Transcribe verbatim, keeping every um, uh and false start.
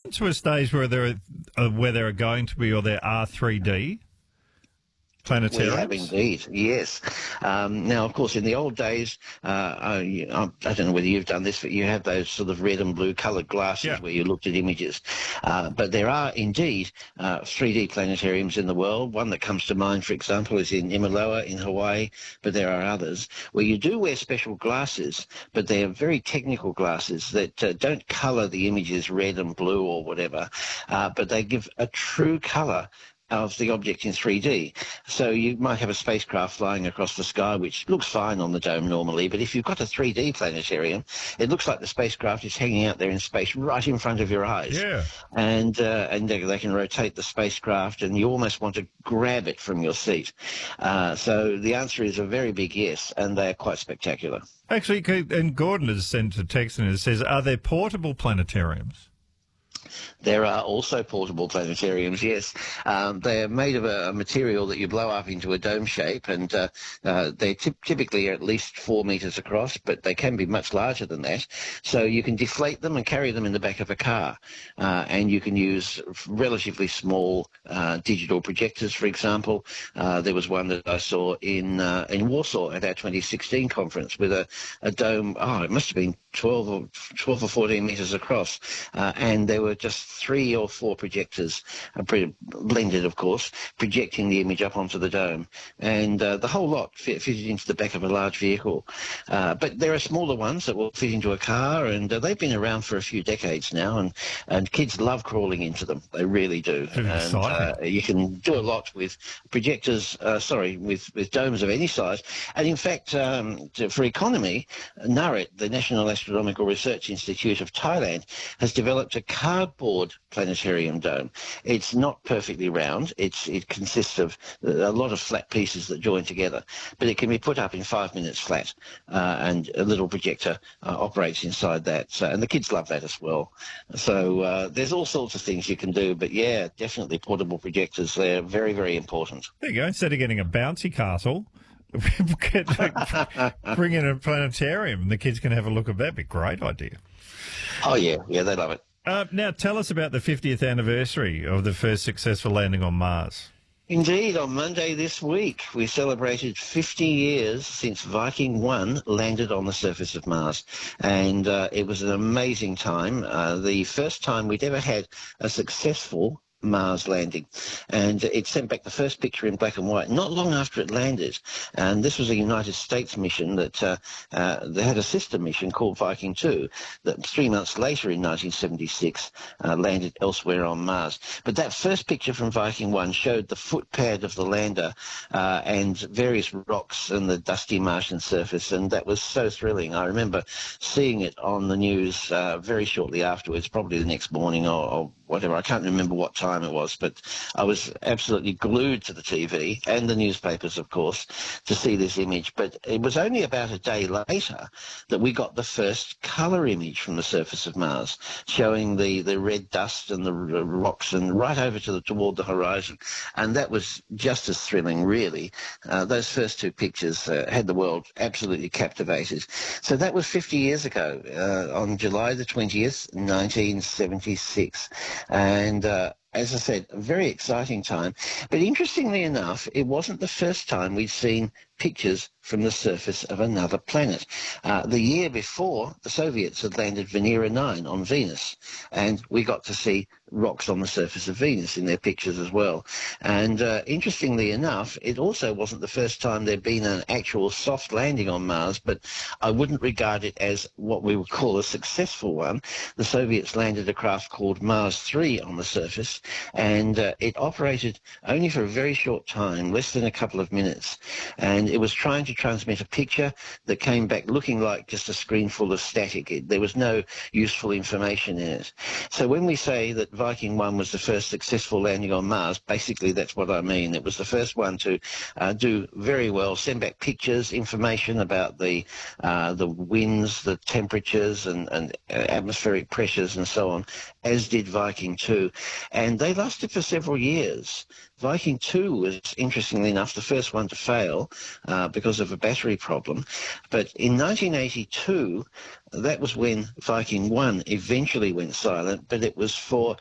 gotten to a stage where there are, uh, where there are going to be, or there are three D planetariums? We have indeed, yes. Um, now, of course, in the old days, uh, I, I don't know whether you've done this, but you have those sort of red and blue coloured glasses Yeah. where you looked at images. Uh, but there are indeed uh, three D planetariums in the world. One that comes to mind, for example, is in Imaloa in Hawaii, but there are others where you do wear special glasses, but they are very technical glasses that uh, don't colour the images red and blue or whatever, uh, but they give a true colour of the object in three D. So you might have a spacecraft flying across the sky, which looks fine on the dome normally, but if you've got a three D planetarium, it looks like the spacecraft is hanging out there in space right in front of your eyes. Yeah. And uh, and they, they can rotate the spacecraft, and you almost want to grab it from your seat. Uh, so the answer is a very big yes, and they're quite spectacular. Actually, and Gordon has sent a text in and says, are there portable planetariums? There are also portable planetariums, yes. Um, they're made of a, a material that you blow up into a dome shape, and uh, uh, they ty- typically are at least four metres across, but they can be much larger than that. So you can deflate them and carry them in the back of a car, uh, and you can use relatively small uh, digital projectors, for example. Uh, there was one that I saw in uh, in Warsaw at our twenty sixteen conference with a, a dome, oh, it must have been twelve or, twelve or fourteen metres across, uh, and there were just three or four projectors, uh, pre- blended of course, projecting the image up onto the dome, and uh, the whole lot fit, fitted into the back of a large vehicle. Uh, but there are smaller ones that will fit into a car, and uh, they've been around for a few decades now, and, and kids love crawling into them. They really do. Very And uh, you can do a lot with projectors, uh, sorry, with, with domes of any size. And in fact, um, to, for economy, NARIT, the National Astronomical Research Institute of Thailand, has developed a cardboard planetarium dome. It's not perfectly round. It's it consists of a lot of flat pieces that join together, but it can be put up in five minutes flat, uh, and a little projector uh, operates inside that. So, and the kids love that as well. So uh, there's all sorts of things you can do, but yeah, definitely portable projectors. They're very, very important. There you go. Instead of getting a bouncy castle, get, like, bring in a planetarium. The kids can have a look at that. That'd be a great idea. Oh, yeah. Yeah, they love it. Uh, now, tell us about the fiftieth anniversary of the first successful landing on Mars. Indeed, on Monday this week, we celebrated fifty years since Viking one landed on the surface of Mars. And uh, it was an amazing time. Uh, the first time we'd ever had a successful Mars landing, and it sent back the first picture in black and white not long after it landed. And this was a United States mission that uh, uh, they had a sister mission called Viking two that three months later in nineteen seventy-six uh, landed elsewhere on Mars. But that first picture from Viking one showed the footpad of the lander uh, and various rocks and the dusty Martian surface, and that was so thrilling. I remember seeing it on the news uh, very shortly afterwards, probably the next morning or, or whatever. I can't remember what time it was, but I was absolutely glued to the T V and the newspapers, of course, to see this image. But it was only about a day later that we got the first colour image from the surface of Mars, showing the, the red dust and the rocks and right over to the, toward the horizon. And that was just as thrilling, really. Uh, those first two pictures uh, had the world absolutely captivated. So that was fifty years ago, uh, on July the twentieth, nineteen seventy-six. And uh, as I said, a very exciting time. But interestingly enough, it wasn't the first time we'd seen pictures from the surface of another planet. Uh, the year before, the Soviets had landed Venera nine on Venus, and we got to see rocks on the surface of Venus in their pictures as well. And uh, interestingly enough, it also wasn't the first time there'd been an actual soft landing on Mars, but I wouldn't regard it as what we would call a successful one. The Soviets landed a craft called Mars three on the surface, and uh, it operated only for a very short time, less than a couple of minutes, and it was trying to transmit a picture that came back looking like just a screen full of static. It, there was no useful information in it. So when we say that Viking one was the first successful landing on Mars, basically that's what I mean. It was the first one to uh, do very well, send back pictures, information about the uh, the winds, the temperatures and, and atmospheric pressures and so on, as did Viking two. And they lasted for several years. Viking two was, interestingly enough, the first one to fail uh, because of a battery problem. But in nineteen eighty-two, that was when Viking one eventually went silent, but it was for